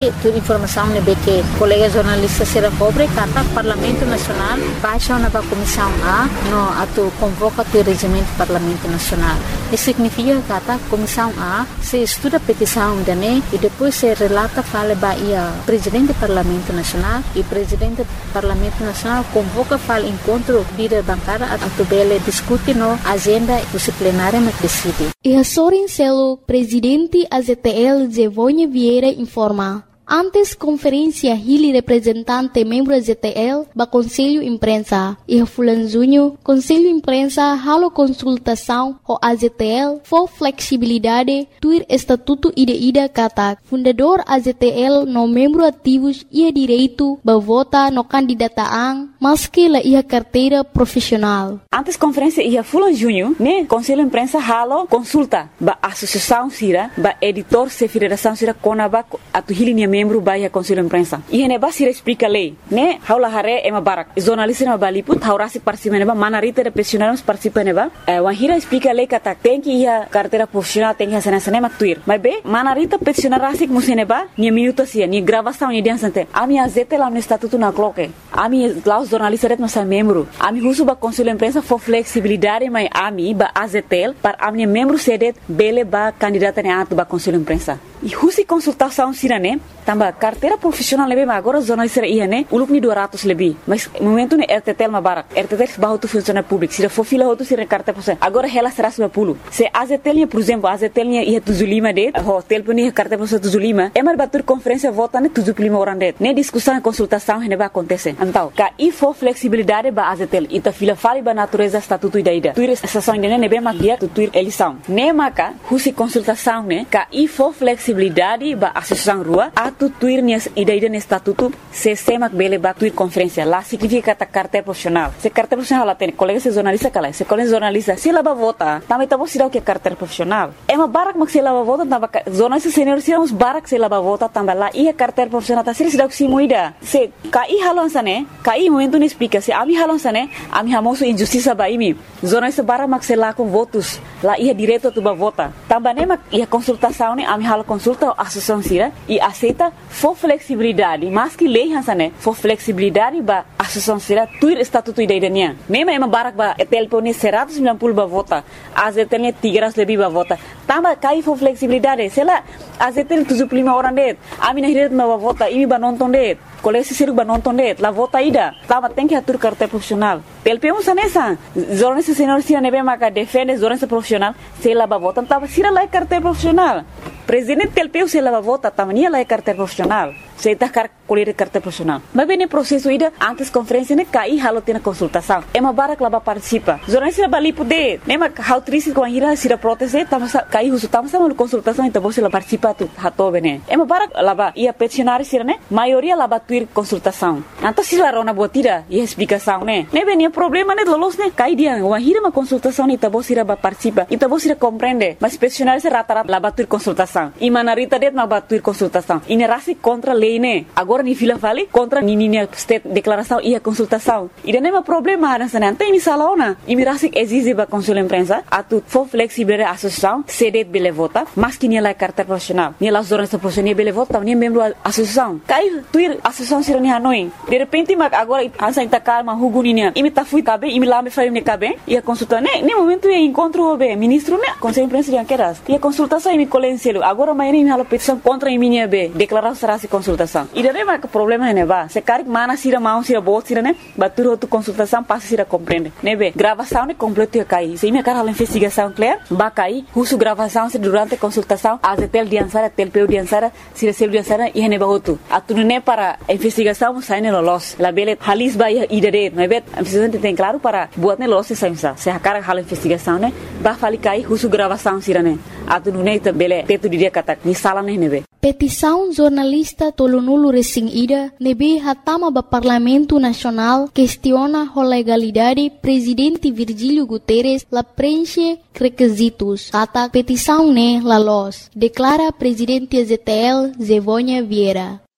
que toda informação né que colegas jornalistas será cobre kata Parlamento Nacional baixa na Comissão A no atu convoca o regimento Parlamento Nacional. Isso significa kata Comissão A se estuda a petição dane e depois se relata fala bahia presidente do Parlamento Nacional e presidente do Parlamento Nacional convoca fala encontro líder bancária atu bele discute no agenda plenária na decide. E a Sorin Celo, presidente AZTL Zevonha Vieira informa. Antes conferência Hili representante membro AZTL ba Conselho Imprensa e Fulan Junho Conselho Imprensa halo consultação o AZTL for flexibilidade tuir estatuto ida kata fundador AZTL no membro ativos ia direito ba vota no candidataan maski la ia carteira profissional. Antes conferência ia Fulan Junho né Conselho Imprensa halo consulta ba associação sira ba editor se federação sira konaba atu Hili membro baia Conselho Imprensa. E hene ba sira explica lei, né? Haula hare ema barak. Jornalista ema baliput, haurasi participa neba, manarita de pensionados participa neba. Wahira explica lei kata tem que ia carteira profissional tem que ia sana maktuir. Mas be, manarita pensionarasi museneba, ni minuto sia, ni gravação ni dia sante. Ami azete lá no estatuto na cloque. Ami lá os jornalistas ret nossa membro. Ami husu ba Conselho Imprensa for flexibilidade mai ami ba azetel para ami membro sedet bele ba candidata ne atu ba Conselho Imprensa. E husi consultação sirane tamba carteira profissional lebe agora jornalista ia né ulup ni 200 lebih mas momento ne RTTL mabarak RTTL bahu tu funcionário público sira fofila hotu sira carteira profissional agora ela será 10 se AZTL por exemplo AZTL ia 75 de hotel puni carteira profissional 75 é mal batur conferência vota ne 75 orang det ne discussão e consultação ne ba acontece então ka e for flexibilidade ba AZTL ita fila fali ba natureza estatuto ida tuir estação ne be magia tuir eleição ne maka husi consultação ne ka e for flexibilidade ba associação rua atu tuir nias ida ne estatuto se semak bele ba tuir conferência lá significa kata carteira profissional se carteira profissional lá tem colega se jornalista kala se colega jornalista se lá ba vota também tá você o que carteira profissional é uma barak mak se lá ba vota tamba jornalista senior se uns barak se lá ba vota tamba lá e carteira profissional tá se dá que moida se kai halon sane kai momento ne explica se ami halon sane ami hamoso injustiça ba imi jornalista barak mak se lá com votos lá ia direto tu ba vota tamba ne mak ia consultação ne ami halo consulta associação sira e aceita for flexibilidade mas que lei hansane for flexibilidade ba associação sira tuir estatuto idaiania nema ema barak ba telpone 190 ba vota azetene 300 lebih ba vota tamba kai for flexibilidade sela azetene 75 orang det ami na hiret ba vota imi ba nonton det kolesi siruk ba nonton det la vota ida tamba tem que atur carteira profissional telpemo sanesa jornalista senior sira nebe maka defende jornalista profissional sela ba vota tamba sira la carteira profissional presidente telpeu se lava vota tamania la carteira profissional se tá colher carteira profissional mas bem no processo ida antes conferência ne cai halo tem consultação é uma barak lava participa jornalista bali poder nema how triste com a ira sira proteste tama cai uso tama sama consultação então você la participa tu hato bene é uma barak lava ia peticionar sira ne maioria lava tuir consultação então se la rona botira e explicação ne bem problema ne lolos ne cai dia uma ira uma consultação ne então você lava participa então você compreende mas peticionar se rata-rata lava tuir consultação e manarita det lava tuir consultação e nerasi contra lei ne agora ni fila vale contra ni state declaração e a consultação e não é problema nessa não tem salona e mirasi exige ba Conselho Imprensa atu for flexible associação sedet bele vota mas que ni la carteira profissional ni la jornalista profissional bele vota ni membro associação cai tuir associação sira ni hanoi de repente mag agora ansa ita calma huguninia imi ta fui cabe imi lá me faria ne cabe e a consulta ne momento e encontro be ministro ne Conselho Imprensa de queras e a consultação imi colenselo agora mais ni hala petição contra imi ne be declaração será se consultação e daí mas o problema é ba se cari mana sira mau sira bot sira ne batur outro consultação passa sira compreende ne be gravação ne completo cai se me cara a investigação clear ba cai husu gravação se durante consultação azetel diansara telpeu diansara sira sel diansara e ne ba outro atunu ne para investigação sai ne lolos la bele halis ba idade ne bet investigação tem claro para buat ne lolos se a cara hala investigação ne ba fali cai husu gravação sira ne atunu ne bele tetu dia kata ni sala ne be petição jornalista tolonulu resing ida nebe hatama ba Parlamento Nacional questiona a legalidade presidente Virgílio Guterres la preenche requisitos kata petição ne la los declara presidente AZTL Zevonha Vieira.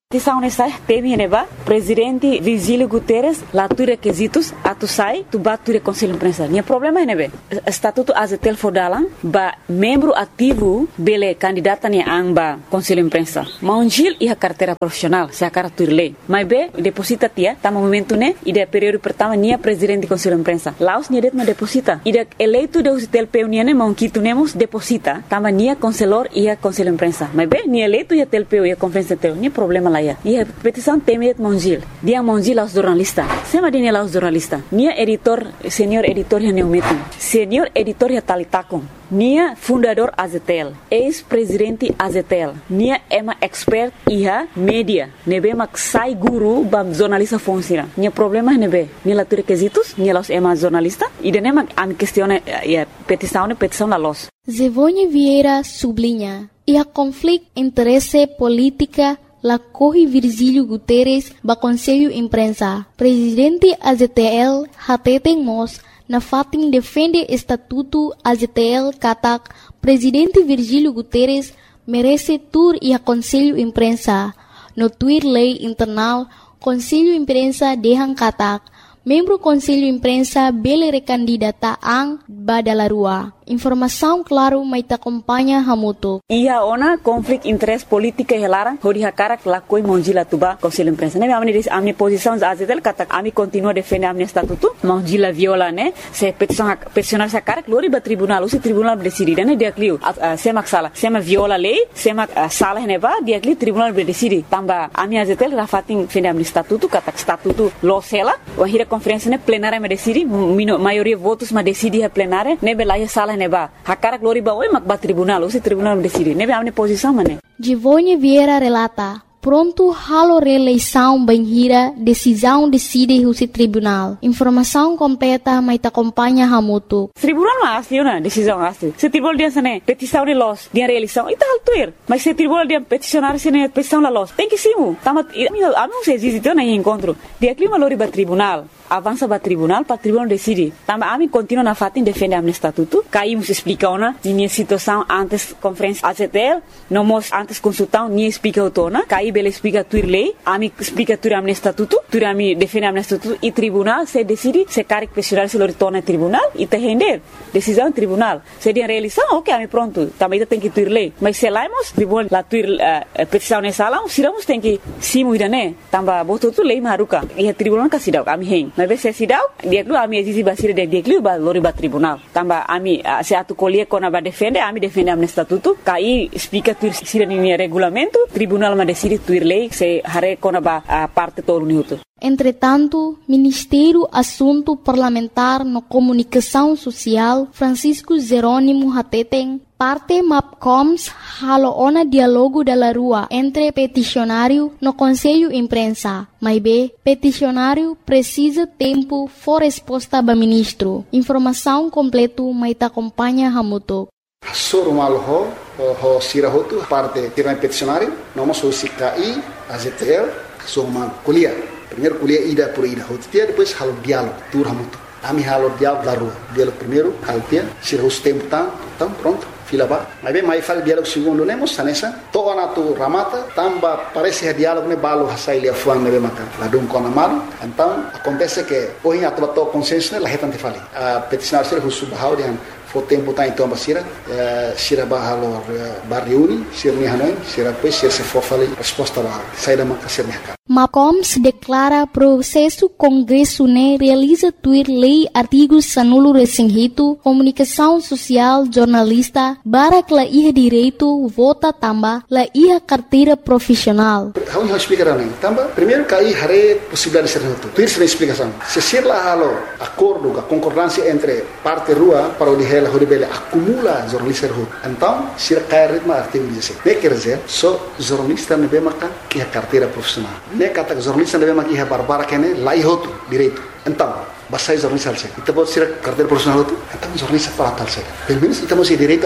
Petição nessa teme neba presidente Virgílio Guterres lá tu requisitos atu sai tu bature conselho de imprensa. Nia problema nebe estatuto azetel fodalan ba membro ativo bele candidata ni amba conselho de imprensa. Maunjil iha carteira profissional se a cartur lei. Mas be deposita tia tá momento né ide período pertama nia presidente conselho de imprensa. Laos nia det ma deposita. Ide eleito de usitel peu nia mão que tu nemos deposita. Tama nia conselor iha conselho de imprensa. Mas be nia eleito ia tel peu ia conferência tel. Nia problema lá. E a petição teme Monjil. Dia Monjil aos jornalistas. Sema dine aos jornalistas. Nia editor, senior editor ya neumetin. Senior editor ya talitakon. Nia fundador Azetel. Ex-presidente Azetel. Nia ema expert iha media. Nebe mak sai guru bam jornalista fonsira. Nia problema nebe. Nia latu requisitos. Nia los ema jornalista. E dene mak am questione petição la los. Zevonha Vieira sublinha. E a conflito interesse política la corre Virgílio Guterres ba Conselho Imprensa. Presidente AZTL hateten mos na fatin defende estatuto AZTL katak Presidente Virgílio Guterres merece tur e a Conselho Imprensa. No tuir lei internal Conselho Imprensa dehan katak membro Conselho Imprensa bele recandidata ang badalarua. Informação claro mai ta acompanha hamuto. Ia ona conflito interesse política helara hori hakara la koi Monjila tuba Conselho Imprensa. Ne amni posição azetel kata ami continua defende amni estatuto. Monjila viola ne se peticionar sa cara glori ba tribunal, o tribunal decide ne dia clio semak sala, sema viola lei, semak sala neva dia clio tribunal decide. Tamba ami azetel rafatin defende amni estatuto kata estatuto lo sela, o hira conferência ne plenária me decide, maioria votos ma decide a plenária, ne belaia sala neba. Hakara glori ba oi mak ba tribunal, o tribunal decide. Nebe amni posição mané. Givonha Vieira relata. Pronto halo reeleição banhira, decisão decide o tribunal. Informação completa mai ta acompanha hamuto. Tribunal mas asli na decisão asli. Se tribunal dia sene petição de los, dia reeleição, ita altuir. Mas se tribunal dia peticionar sene petição la los, tem que simu. Tama amo se visitou na encontro. Dia clima lori ba tribunal. Avança para tribunal decide. Tamba ami continua na fatin defende amni estatuto. Caímos explica ona minha situação antes conferência AZTL, nomos antes consultão ni explica otona. Caí bele explica tuir lei, ami explica tuir amni estatuto, tuir ami defende amni estatuto e tribunal se decide se caric questionar se retorna tribunal e te render decisão tribunal. Se dia reeleição, ok, ami pronto. Também tem que tuir lei. Mas se laimos tribunal la tuir petição nessa sala, siramos tem que simu idane. Tamba boto tu lei maruka. E tribunal ka sidau ami hen. Mas se sidau dia klu ami exisi basira dia klu ba lori ba tribunal tamba ami se atu colie kona ba defende ami defende amni estatuto kai explica tuir sira ni regulamento tribunal ma decide tuir lei se hare kona ba parte todo uniuto. Entretanto, Ministério Assunto Parlamentar no Comunicação Social, Francisco Jerônimo Hateten, parte MAPCOMS halo ona dialogo da rua entre peticionário no Conselho Imprensa. Mas be, peticionário precisa tempo for resposta ba ministro. Informação completo mai ta acompanha hamuto. Soro malho ho sirahotu parte tiran peticionário, nomos o CKI, AZTL, soma kuliah. Primeiro kuliah ida por ida, hotia depois halo diálogo, tur hamuto. Ami halo diálogo da rua. Diálogo primeiro, haltia, sirahus tempo tam pronto. Fila ba. Mas bem, mais fala diálogo segundo lemos, sanessa. Toa na tu ramata, tamba parece diálogo ne balo hasai lia fuang ne bemaka. Ladum kona malu. Então acontece que hoje a tua consenso ne lahetan te fali. A peticionar ser husubahau dian fo tempo tá então basira, sira bahalo barriuni, sirni hanoi, sira pois sir se for fali resposta ba. Sai da maka sirni haka. MAPCOMS declara processo Congresso ne realiza tuir lei artigos sanulo resinghito, comunicação social, jornalista, barak la iha direito, vota tamba, la iha carteira profissional. Hau explicar nem tamba, primeiro cai hare possibilidade de ser tudo. Tuir se explicação. Se ser la halo acordo, a concordância entre parte rua para o dihela horibele acumula jornalista rua. Então, sira cai ritmo artigo 16. Ne quer dizer, só jornalista ne be maka iha carteira profissional. Ne kata jornalista ne be maka iha barbara kene lai hotu direito. Então, basai jornalista alse. Ita bot sira carteira profissional hotu. Então jornalista para talse. Pelo menos ita mesti direito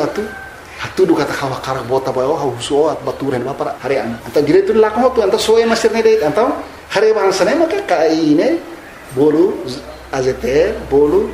atu do kata kawa karak bota ba o so at baturen ba para harian. Então direito la ko tu anta so e master ne deit. Então hare bahasa ne maka kai ne bolu AZTL bolu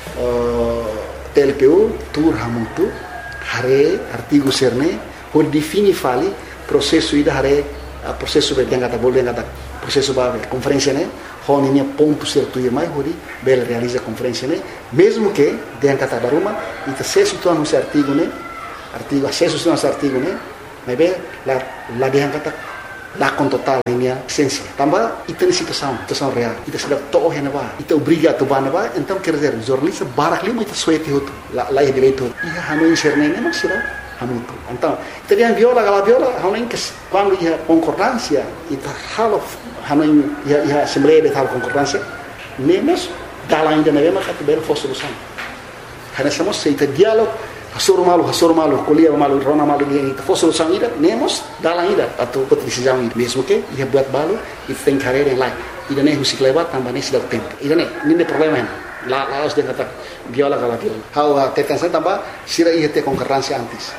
TLPU tur hamutu hare artigo serne ho defini fali processo ida hare a processo bem kata boleh kata processo ba conferência né hon ini ponto certo e mais hori bela realiza conferência né mesmo que dia kata baruma ita acesso tu anu artigo né artigo acesso tu anu artigo né mas bem la dia kata la com total ini essência tambah ita ni situação real ita sudah toh henaba ita obriga tu banaba então quer dizer jornalista barak lima ita suete hotu la de beito ia hanu inserne né mas será hamutu então terian viola hanen que quando ia concordância ita halo hanen ia assembleia de tal concordância nemos dalam ainda neve maka tu belo solução hanasamos seita dialog hasur malu kuliah malu rona malu dia itu solução ida nemos dalam ida atau decisão ida mesmo que ia buat balu itu tem carreira em lain ida nem musik lewat tambah nem sedang tempo ida nem problema la harus dia kata viola how tetansa tambah sira ia ter concordância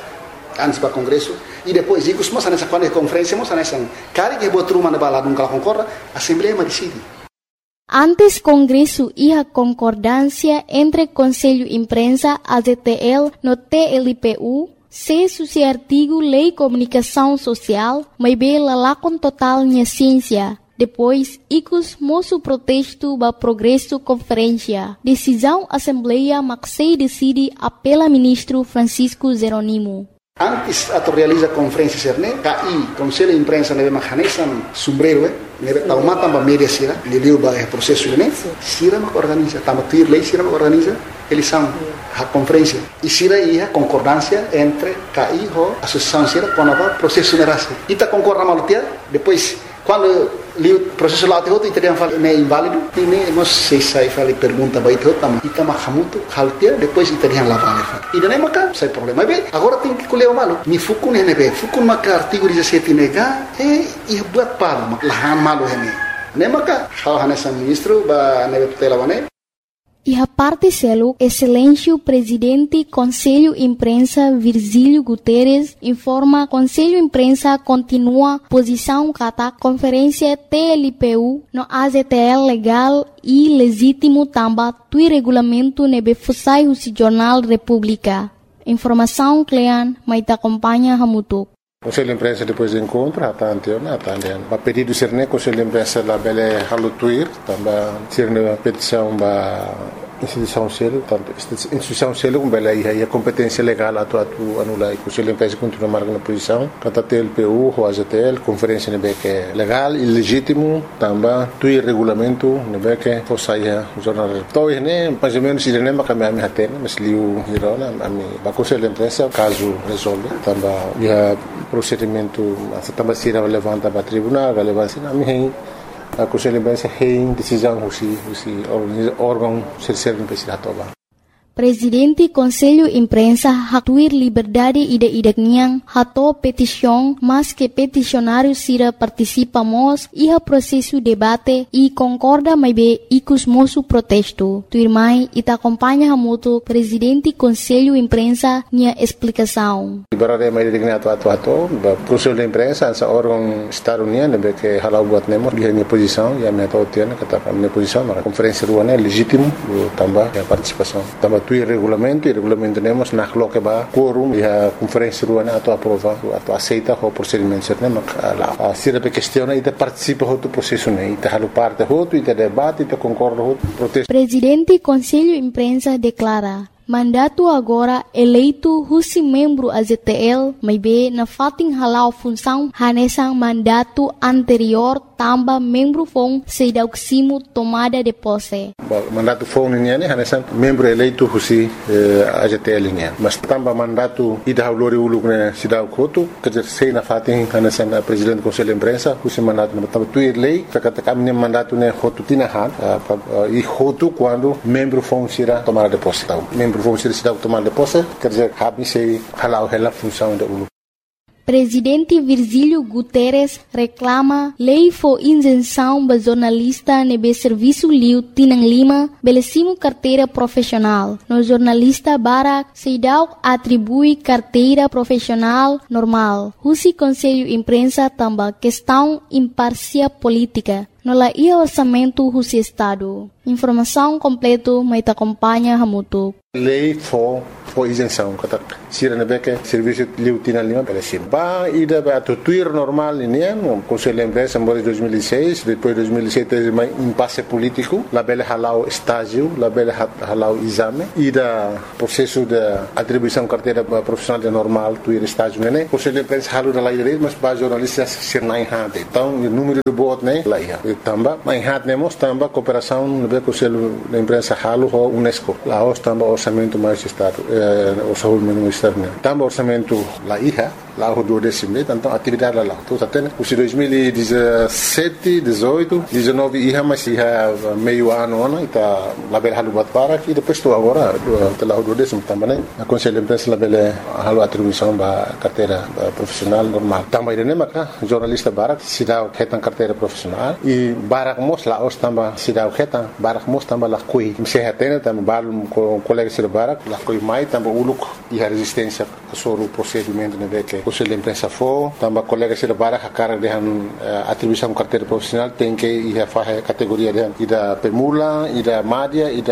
antes para congresso e depois icos mas nessa quando conferência mas nessa cara que botou uma na bala nunca concorda assembleia mas decide. Antes Congresso ia concordância entre Conselho Imprensa, AZTL, no TLPU, se suci artigo Lei Comunicação Social, mas bela lá com total minha ciência. Depois, icos moço protesto ba progresso conferência. Decisão Assembleia Maxei decide apela ministro Francisco Zeronimo. Antes ato realiza conferência serne, KI, Conselho Imprensa neve mahanesan sombrero, neve tauma tamba media sira, liliu ba processo né, sira mak organiza, tamba tuir lei sira mak organiza, eles são a conferência. E sira ia concordância entre KI ho associação sira com a processo nerase. Ita concorda malutia, depois quando li processo lá teho itu dia fala é inválido ini mas saya fala pergunta baik teho tama ita mahamutu haltia depois ita dia lá vale e daí maka sai problema bem agora tem que colher o malu ni fukun nebe fukun maka artigo 17 nega ia buat palo lahan malu hene ne maka hal hanesa ministro ba nebe tutelawane. E a parte selo, excelência presidente Conselho Imprensa Virgílio Guterres informa Conselho Imprensa continua posição kata conferência TLPU no AZTL legal e legítimo tamba tui regulamento nebe fusai o Jornal República. Informação Clean, mas acompanha Hamutuk. Conselho de Imprensa depois do encontro, a pedido de Serne, Conselho de Imprensa da Bele Halutuir, também Serne a petição da instituição selo, instituição selo com Bele e a competência legal atu anular. Conselho de Imprensa continua marcando a posição, kata TLPU, o AZTL, conferência nebe que é legal e legítimo, também tui regulamento nebe que fosse o jornal. Então, mais ou menos Serne mas kami hatena, mas liu hirona, a Conselho de Imprensa caso resolve, também procedimento também se levanta para tribunal, relevância na minha a Conselho de Imprensa tem decisão o órgão serve para tobar. Presidente Conselho Imprensa hatuir liberdade ide-ideknya hato petição, mas que peticionário sira participamos e processo debate e concorda mais bem icos moço protesto. Tuirmai ita acompanha hamuto Presidente Conselho Imprensa nia explicação. Liberdade mais ideknya atu Conselho de Imprensa essa órgão estado-união nebe que halau buat nemos dia minha posição e a minha tautiana kata minha posição na conferência ruana legítimo tambah a participação tambah tu regulamento temos na coloca ba quorum e a conferência ruana ato aprova ato aceita o procedimento certo lá a sira pe questiona e de participa do processo né e halu parte e de debate e concorda protesto. Presidente Conselho Imprensa declara mandato agora eleito husi membro AZTL mas be na fating halau função hanesang mandato anterior tamba membro fong sedauksimo tomada de posse. Mandato fong niya ni hanesang membro eleito husi AZTL niya. Mas tamba mandato ida haulori uluk na sidaw koto kajer sei na fating hanesang presidente do Conselho de Imprensa husi mandato na tamba tuir lei kakata kami mandato na hotu tinahan e hotu quando membro fong sira tomada de posse. Membro fong sira sidaw tomada de posse kajer habi sei halau hela função da uluk. Presidente Virgílio Guterres reclama lei for isenção ba jornalista nebe serviço liu tinang lima belecimo carteira profissional. No jornalista Barak Seidau atribui carteira profissional normal. Husi Conselho Imprensa tamba questão imparcial política. no la ia orçamento do Estado. Informação completa me acompanha Hamutuk. Lei for isenção, kata sira na beke serviço liutina lima pela sim. Ba ida ba tuir normal ini Conselho de Empresa em 2006, depois 2007 teve um impasse político, la bela halau estágio, la bela halau exame, ida processo de atribuição carteira profissional de normal tuir estágio né. Conselho de Empresa halu da lei dele, mas ba jornalistas sir nai hade. Então o número de voto né lá ia. Tamba, mas hade nemos tamba cooperação no Conselho de Empresa halu ho UNESCO. Lá os tamba orçamento mais estado o saúde ministério né. Tamba orçamento lá ia, lá o 12º, então atividade lá. Então até o 2017, 18, 19 ia mas ia meio ano né, tá lá bela halu bat para e depois estou agora lá o 12º tamba né. A Conselho de Empresa lá bela halu atribuição ba carteira profissional normal. Tamba ide né maka jornalista barak sidau ketan carteira profissional e barak mos lá os tamba sidau ketan barak mos tamba lá kui se hatena tamba balum colega sir barak lá kui mai tamba uluk e a resistência sobre o procedimento né que o Conselho de Imprensa for tamba colega sir barak a cara de atribuição carteira profissional tem que ir a fazer categoria de da pemula e da média e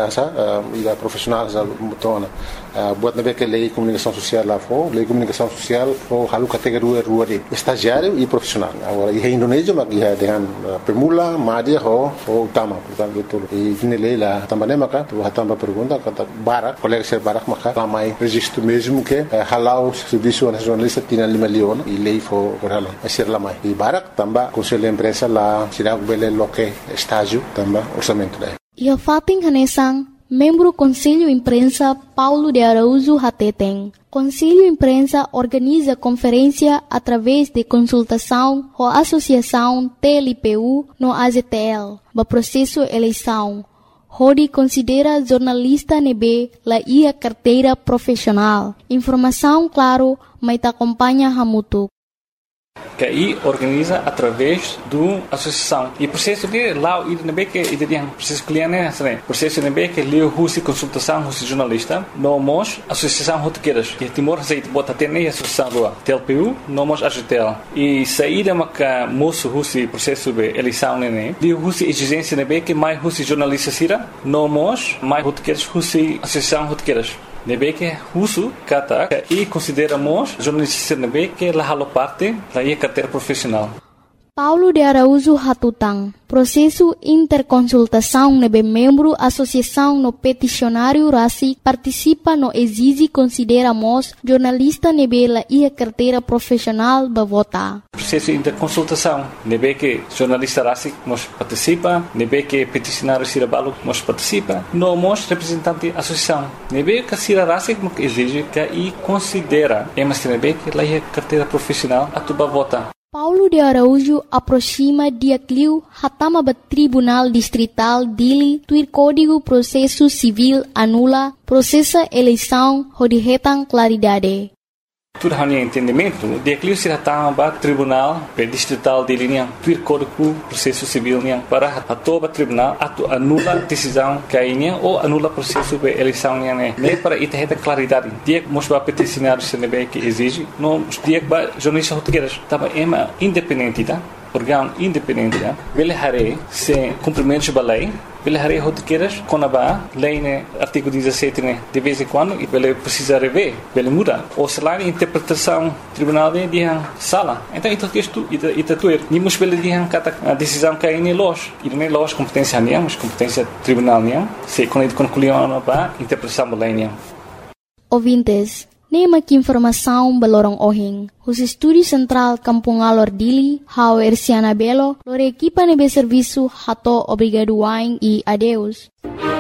da profissional da motona buat na que lei comunicação social lá for lei comunicação social for halu categoria rua de estagiário e profissional agora em Indonésia mas ia dengan pemula média ou utama portanto itu e nele lá também maka tu hatamba pergunta kata barak colega ser barak maka ramai registro mesmo que halau serviço nacionalista tinha 5 milhões e lei for halau ser lamai e barak tamba Conselho de Empresa lá será bele loque estágio tamba orçamento daí e a fating hanesang membro Conselho Imprensa Paulo de Araújo Hateteng. Conselho Imprensa organiza conferência através de consultação com a Associação TLPU no AZTL, no processo eleição. Rodi considera jornalista nebe la ia carteira profissional. Informação claro, mas acompanha Hamutuk. Que aí organiza através do associação e processo de lá e também que tem processo cliente né processo também que leu russo consultação russo jornalista nós associação rotequeiras que Timor aceita bota até nem associação lá TLPU nós AGTL e saída maca moço russo processo de eleição né de russo exigência também que mais russo jornalista sira nós mais rotequeiras russo associação rotequeiras nebe que russo kata e consideramos jornalista nebe que la halo parte la ia carteira profissional. Paulo de Araújo Hatutang, processo interconsultação nebe membro associação no peticionário RACI participa no exige consideramos jornalista nebe la ia carteira profissional ba vota. Processo interconsultação nebe que jornalista RACI nos participa, nebe que peticionário Sirabalo nos participa, nós representante associação nebe que Sira RACI exige que e considera mas nebe que la ia carteira profissional atuba vota. Paulo de Araújo aproxima dia cliu hatama ba Tribunal Distrital Dili tuir Código Processo Civil anula processa eleição hodihetang claridade. Tudo hanya entendimento dia cliu se hatama ba Tribunal Distrital Dili niang tuir Código Processo Civil niang para hatoba tribunal atu anula decisão kainya ou anula processo de eleição niang ne para itaheta claridade dia mosba peticionário se nebe que exige no dia ba jornalista português tava ema independente tá órgão independente tá ele hare se cumprimento da lei ele hare rotequeiras quando a lei né artigo 17 né de vez em quando e ele precisa rever ele muda ou se lá interpretação tribunal de sala então isso tudo nimos ele de a decisão que é loja e não é loja competência nem mas competência tribunal nem se quando concluiu a interpretação da lei nem ouvintes nema que informação balorong ohing. Os Estúdio Central Kampung Alor Dili, Hau Ersiana Belo, lore equipa nebe serviço hato obrigado wain e adeus.